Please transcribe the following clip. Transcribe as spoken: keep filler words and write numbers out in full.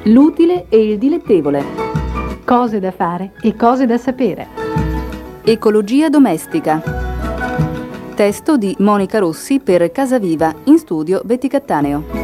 L'utile e il dilettevole. Cose da fare e cose da sapere. Ecologia domestica. Testo di Monica Rossi per Casa Viva, in studio Betty Cattaneo.